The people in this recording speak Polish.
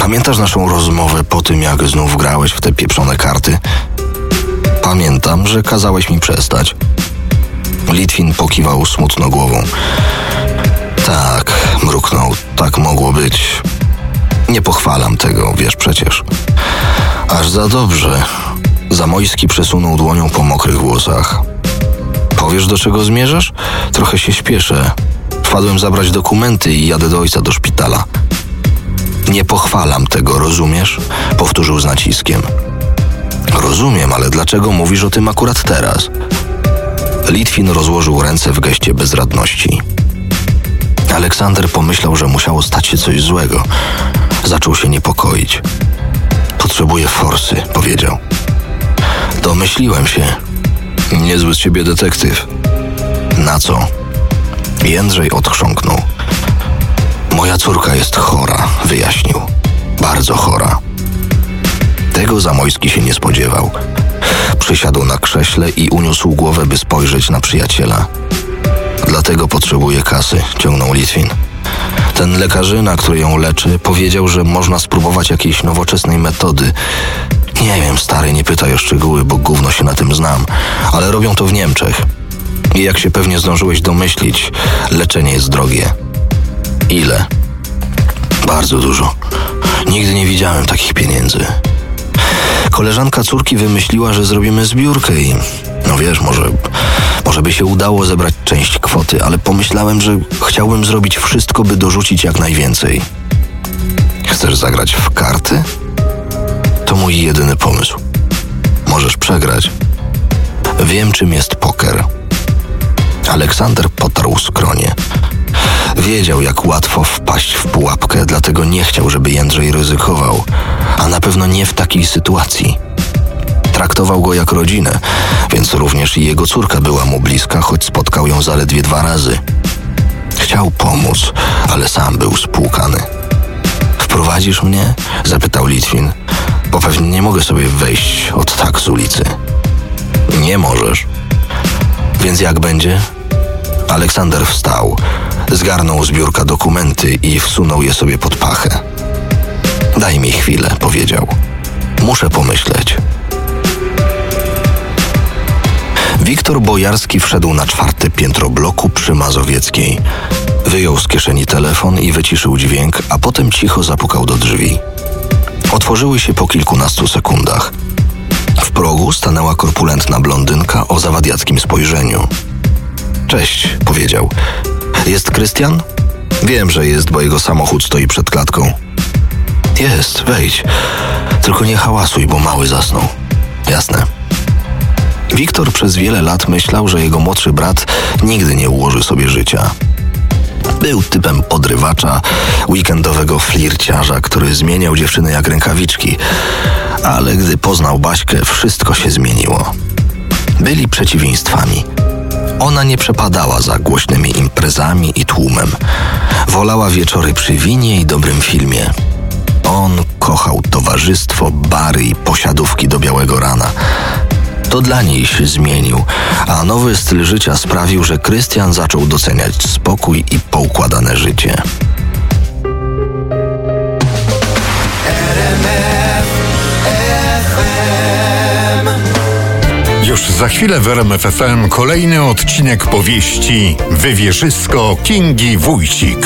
Pamiętasz naszą rozmowę po tym, jak znów grałeś w te pieprzone karty? Pamiętam, że kazałeś mi przestać. Litwin pokiwał smutno głową. Tak, mruknął, tak mogło być. Nie pochwalam tego, wiesz przecież. Aż za dobrze. Zamojski przesunął dłonią po mokrych włosach. Powiesz, do czego zmierzasz? Trochę się śpieszę. Wpadłem zabrać dokumenty i jadę do ojca do szpitala. Nie pochwalam tego, rozumiesz? Powtórzył z naciskiem. Rozumiem, ale dlaczego mówisz o tym akurat teraz? Litwin rozłożył ręce w geście bezradności. Aleksander pomyślał, że musiało stać się coś złego. Zaczął się niepokoić. Potrzebuję forsy, powiedział. Domyśliłem się. Niezły z ciebie detektyw. Na co? Jędrzej odchrząknął. Moja córka jest chora, wyjaśnił. Bardzo chora. Tego Zamojski się nie spodziewał. Przysiadł na krześle i uniósł głowę, by spojrzeć na przyjaciela. Dlatego potrzebuje kasy, ciągnął Litwin. Ten lekarzyna, który ją leczy, powiedział, że można spróbować jakiejś nowoczesnej metody. Nie wiem, stary, nie pytaj o szczegóły, bo gówno się na tym znam, ale robią to w Niemczech. I jak się pewnie zdążyłeś domyślić, leczenie jest drogie. Ile? Bardzo dużo. Nigdy nie widziałem takich pieniędzy. Koleżanka córki wymyśliła, że zrobimy zbiórkę i... No wiesz, może by się udało zebrać część kwoty, ale pomyślałem, że chciałbym zrobić wszystko, by dorzucić jak najwięcej. Chcesz zagrać w karty? To mój jedyny pomysł. Możesz przegrać. Wiem, czym jest poker. Aleksander potarł skronie. Wiedział, jak łatwo wpaść w pułapkę, dlatego nie chciał, żeby Jędrzej ryzykował, a na pewno nie w takiej sytuacji. Traktował go jak rodzinę, więc również i jego córka była mu bliska, choć spotkał ją zaledwie 2 razy. Chciał pomóc, ale sam był spłukany. Wprowadzisz mnie? Zapytał Litwin, bo pewnie nie mogę sobie wejść od tak z ulicy. Nie możesz. Więc jak będzie? Aleksander wstał, zgarnął z biurka dokumenty i wsunął je sobie pod pachę. Daj mi chwilę, powiedział. Muszę pomyśleć. Wiktor Bojarski wszedł na 4. piętro bloku przy Mazowieckiej. Wyjął z kieszeni telefon i wyciszył dźwięk, a potem cicho zapukał do drzwi. Otworzyły się po kilkunastu sekundach. W progu stanęła korpulentna blondynka o zawadiackim spojrzeniu. Cześć, powiedział. Jest Krystian? Wiem, że jest, bo jego samochód stoi przed klatką. Jest, wejdź. Tylko nie hałasuj, bo mały zasnął. Jasne. Wiktor przez wiele lat myślał, że jego młodszy brat nigdy nie ułoży sobie życia. Był typem podrywacza, weekendowego flirciarza, który zmieniał dziewczyny jak rękawiczki. Ale gdy poznał Baśkę, wszystko się zmieniło. Byli przeciwieństwami. Ona nie przepadała za głośnymi imprezami i tłumem. Wolała wieczory przy winie i dobrym filmie. On kochał towarzystwo, bary i posiadówki do białego rana. To dla niej się zmienił, a nowy styl życia sprawił, że Krystian zaczął doceniać spokój i poukładane życie. Już za chwilę w RMF FM kolejny odcinek powieści Wywierzysko Kingi Wójcik.